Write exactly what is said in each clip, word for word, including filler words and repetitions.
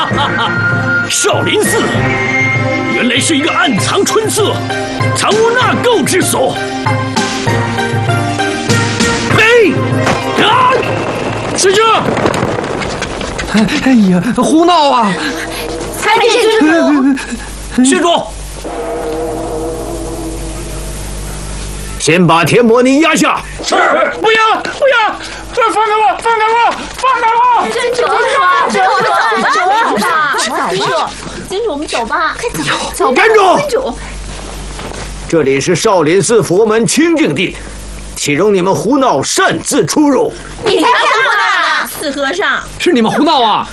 哈哈哈！少林寺原来是一个暗藏春色、藏污纳垢之所。呸！啊！师兄， 哎哎呀，胡闹啊！ 参见施主。 施主，先把田魔尼压下。 是，不要不要，放开我，放开我，放开我！ 真主，真主，真主，真主，我们走吧，快走，走吧， 站住！ 真主， 这里是少林寺佛门清净地，岂容你们胡闹擅自出入？ 你才胡闹呢，死和尚！ 是你们胡闹啊！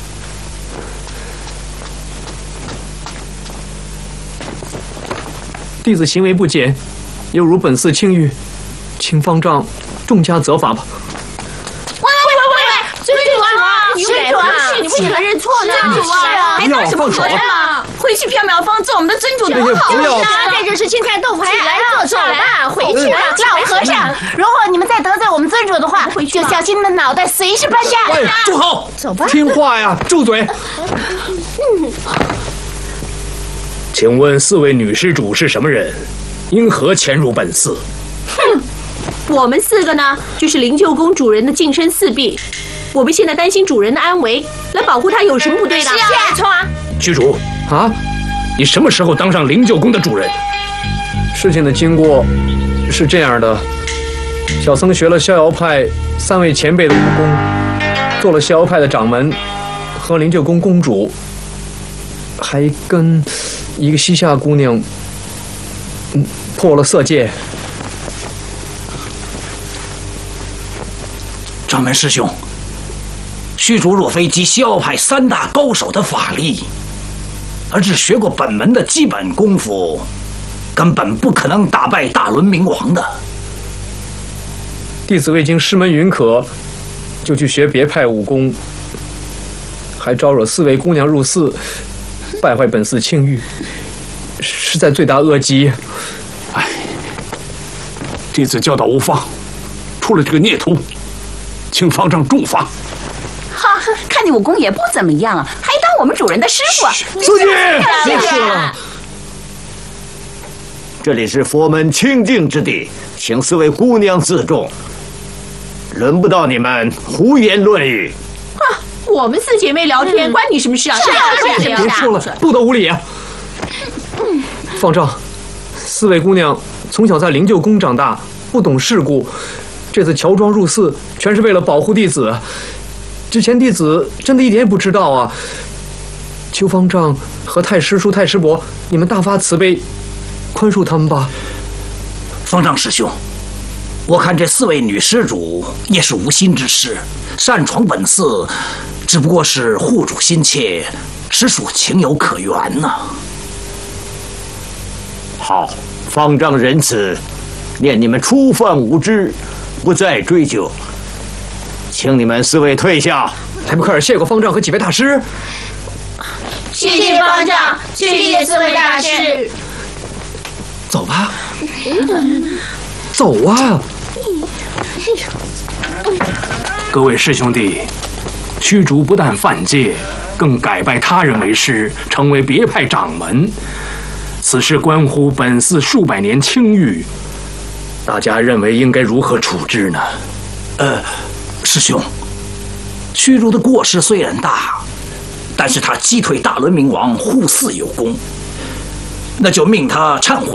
弟子行为不检，有辱本寺清誉，请方丈重加责罚吧。 喂喂喂喂，真主啊，真主啊，你不能认错呢，真主啊，还当什么和尚啊？回去缥缈坊做我们的真主多好呀！ 这就是青菜豆腐，还来坐坐吧，回去吧， 老和尚，如果你们再得罪我们尊主的话，就小心你的脑袋随时搬家。 哎，住口！ 走吧， 听话呀，住嘴！ 嗯。 请问四位女施主是什么人？因何潜入本寺？ 哼，我们四个呢，就是灵鹫宫主人的净身四婢。我们现在担心主人的安危，来保护他有什么不对的？ 是啊，没错啊。 居主啊， 你什么时候当上灵鹫宫的主人？ 事情的经过是这样的：小僧学了逍遥派三位前辈的武功，做了逍遥派的掌门和灵鹫宫公主，还跟一个西夏姑娘，嗯，破了色戒。 掌门师兄，虚竹若非集逍遥派三大高手的法力，而只学过本门的基本功夫，根本不可能打败大轮明王的。 弟子未经师门允可，就去学别派武功，还招惹四位姑娘入寺，败坏本寺清誉，实在罪大恶极。 哎，弟子教导无方，出了这个孽徒，请方丈重罚。 哈，看你武功也不怎么样啊，还当我们主人的师傅。 司机， 别说了。 这里是佛门清净之地，请四位姑娘自重，轮不到你们胡言乱语。 啊，我们四姐妹聊天，关你什么事啊？ 是啊，是啊， 别说了，不得无礼啊！方丈，四位姑娘从小在灵鹫宫长大，不懂世故，这次乔装入寺，全是为了保护弟子。之前弟子真的一点也不知道啊！求方丈和太师叔、太师伯，你们大发慈悲，宽恕他们吧。 方丈师兄，我看这四位女施主也是无心之失，擅闯本寺，只不过是护主心切，实属情有可原呐。 好，方丈仁慈，念你们初犯无知，不再追究，请你们四位退下。 还不快点谢过方丈和几位大师？ 谢谢方丈，谢谢四位大师。 走吧，走啊！ 各位师兄弟，虚竹不但犯戒，更改拜他人为师，成为别派掌门。此事关乎本寺数百年清誉，大家认为应该如何处置呢？ 呃，师兄，虚竹的过失虽然大，但是他击退大轮明王，护寺有功，那就命他忏悔。